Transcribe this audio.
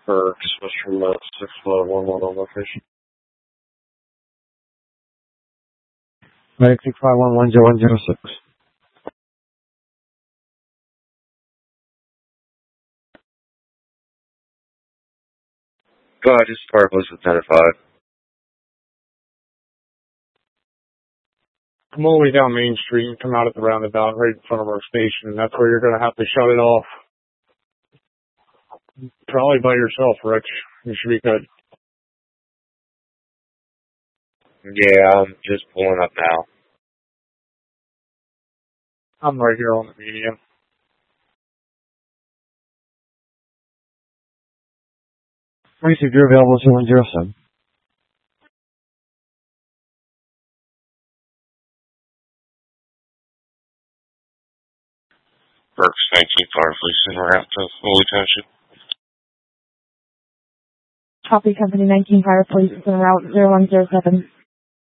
for dismissed from 611 location. 965110106. Go ahead, just start with 10 5. Come all the way down Main Street and come out at the roundabout right in front of our station. That's where you're going to have to shut it off. Probably by yourself, Rich. You should be good. Yeah, I'm just pulling up now. I'm right here on the median. Please, if you're available, 0107. Berks 19 Fireflies en route to Foley Township. Copy, Company 19 Fireflies en route 0107.